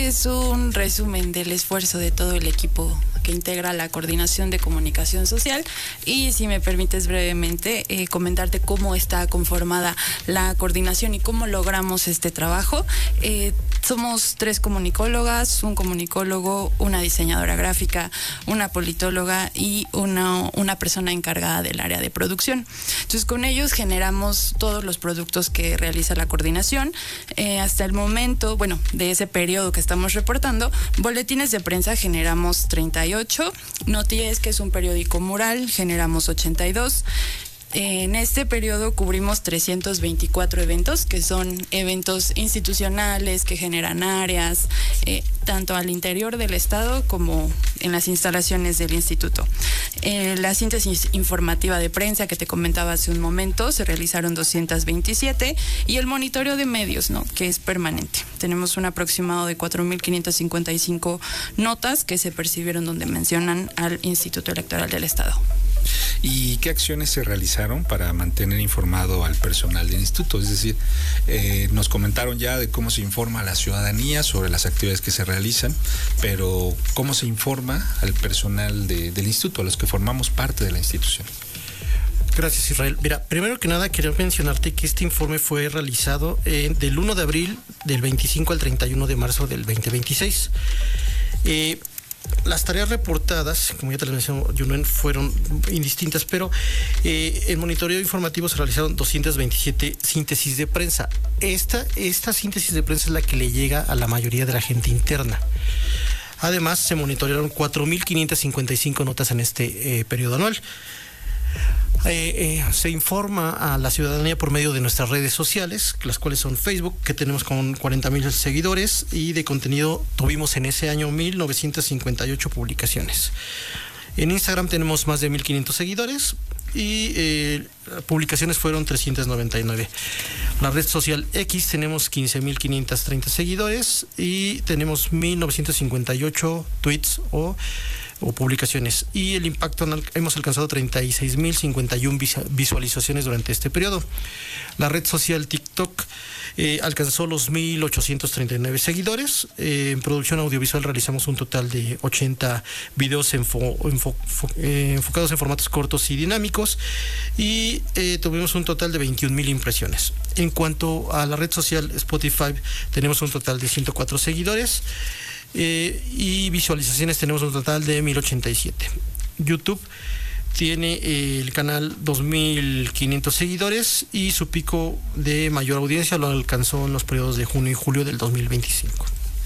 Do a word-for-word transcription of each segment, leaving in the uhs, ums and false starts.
es un resumen del esfuerzo de todo el equipo que integra la Coordinación de Comunicación Social, y si me permites brevemente eh, comentarte cómo está conformada la coordinación y cómo logramos este trabajo. Eh, somos tres comunicólogas, un comunicólogo, una diseñadora gráfica, una politóloga y una, una persona encargada del área de producción. Entonces, con ellos generamos todos los productos que realiza la coordinación. Eh, hasta el momento, bueno, de ese periodo que estamos reportando, boletines de prensa generamos treinta y ocho, Noties, que es un periódico mural, generamos ochenta y dos. En este periodo cubrimos trescientos veinticuatro eventos, que son eventos institucionales que generan áreas, eh, tanto al interior del estado como en las instalaciones del instituto. Eh, la síntesis informativa de prensa que te comentaba hace un momento, se realizaron doscientos veintisiete, y el monitoreo de medios, ¿no?, que es permanente. Tenemos un aproximado de cuatro mil quinientas cincuenta y cinco notas que se percibieron donde mencionan al Instituto Electoral del Estado. ¿Y qué acciones se realizaron para mantener informado al personal del instituto? Es decir, eh, nos comentaron ya de cómo se informa a la ciudadanía sobre las actividades que se realizan, pero ¿cómo se informa al personal de, del instituto, a los que formamos parte de la institución? Gracias, Israel. Mira, primero que nada quería mencionarte que este informe fue realizado eh, del primero de abril del veinticinco al treinta y uno de marzo del veinte veintiséis. Eh, Las tareas reportadas, como ya te lo mencioné, Julen, fueron indistintas, pero eh, el monitoreo informativo se realizaron doscientas veintisiete síntesis de prensa. Esta, esta síntesis de prensa es la que le llega a la mayoría de la gente interna. Además, se monitorearon cuatro mil quinientas cincuenta y cinco notas en este eh, periodo anual. Eh, eh, se informa a la ciudadanía por medio de nuestras redes sociales, las cuales son Facebook, que tenemos con cuarenta mil seguidores, y de contenido tuvimos en ese año mil novecientas cincuenta y ocho publicaciones. En Instagram tenemos más de mil quinientos seguidores y eh, publicaciones fueron trescientas noventa y nueve. La red social X tenemos quince mil quinientos treinta seguidores y tenemos mil novecientos cincuenta y ocho tweets o o publicaciones, y el impacto hemos alcanzado treinta y seis mil cincuenta y uno visualizaciones durante este periodo. La red social TikTok eh, alcanzó los mil ochocientos treinta y nueve seguidores. Eh, en producción audiovisual realizamos un total de ochenta videos enfo, enfo, eh, enfocados en formatos cortos y dinámicos, y eh, tuvimos un total de veintiún mil impresiones. En cuanto a la red social Spotify, tenemos un total de ciento cuatro seguidores. Eh, y visualizaciones tenemos un total de mil ochenta y siete. YouTube tiene eh, el canal dos mil quinientos seguidores y su pico de mayor audiencia lo alcanzó en los periodos de junio y julio del dos mil veinticinco.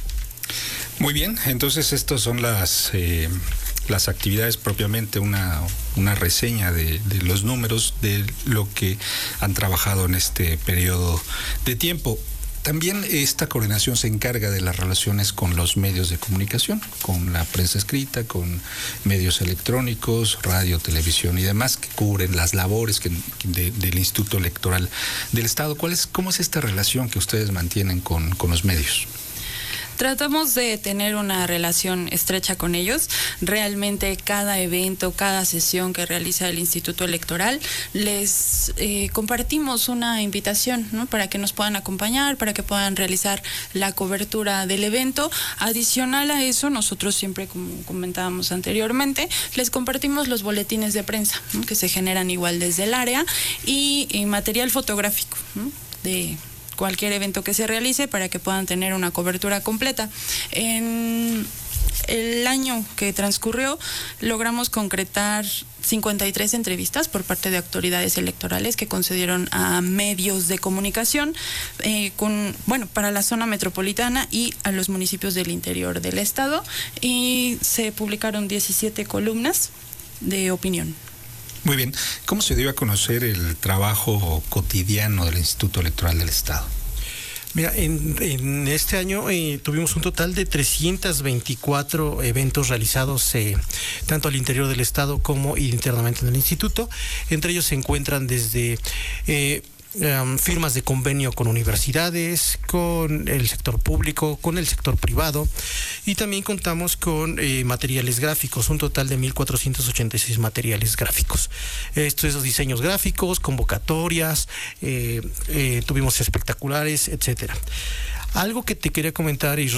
Muy bien, entonces estas son las eh, las actividades propiamente, una, una reseña de, de los números de lo que han trabajado en este periodo de tiempo. También esta coordinación se encarga de las relaciones con los medios de comunicación, con la prensa escrita, con medios electrónicos, radio, televisión y demás, que cubren las labores que, de, del Instituto Electoral del Estado. ¿Cuál es, cómo es esta relación que ustedes mantienen con, con los medios? Tratamos de tener una relación estrecha con ellos. Realmente cada evento, cada sesión que realiza el Instituto Electoral, les eh, compartimos una invitación, ¿no?, para que nos puedan acompañar, para que puedan realizar la cobertura del evento. Adicional a eso, nosotros siempre, como comentábamos anteriormente, les compartimos los boletines de prensa, ¿no?, que se generan igual desde el área, y, y material fotográfico, ¿no?, de cualquier evento que se realice, para que puedan tener una cobertura completa. En el año que transcurrió, logramos concretar cincuenta y tres entrevistas por parte de autoridades electorales que concedieron a medios de comunicación, eh, con, bueno, para la zona metropolitana y a los municipios del interior del estado, y se publicaron diecisiete columnas de opinión. Muy bien. ¿Cómo se dio a conocer el trabajo cotidiano del Instituto Electoral del Estado? Mira, en, en este año eh, tuvimos un total de trescientos veinticuatro eventos realizados eh, tanto al interior del estado como internamente en el instituto. Entre ellos se encuentran desde eh, Um, firmas de convenio con universidades, con el sector público, con el sector privado, y también contamos con eh, materiales gráficos, un total de mil cuatrocientos ochenta y seis materiales gráficos. Estos esos diseños gráficos, convocatorias, eh, eh, tuvimos espectaculares, etcétera. Algo que te quería comentar, Israel,